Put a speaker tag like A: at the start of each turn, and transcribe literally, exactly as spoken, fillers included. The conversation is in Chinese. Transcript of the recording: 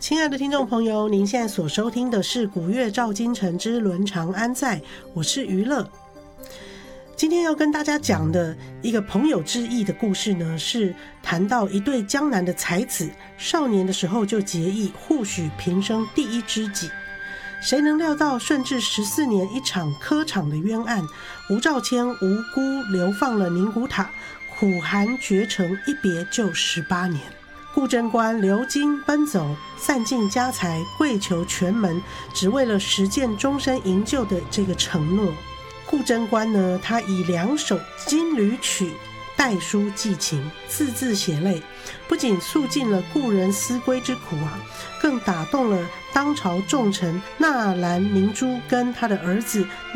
A: 亲爱的听众朋友，您现在所收听的是古乐照京城之伦常安在，我是娱乐。今天要跟大家讲的一个朋友之意的故事呢，是谈到一对江南的才子，少年的时候就结义，互许平生第一知己。谁能料到顺治十四年一场科场的冤案，吴兆谦无辜流放了宁古塔，苦寒绝城，一别就十八年。顾贞观流经奔走，散尽家财，跪求权门，只为了实践终身营救的这个承诺。顾贞观呢，他以两首金缕曲代书寄情，字字血泪，不仅诉尽了故人思归之苦啊，更打动了当朝重臣纳兰明珠跟他的儿子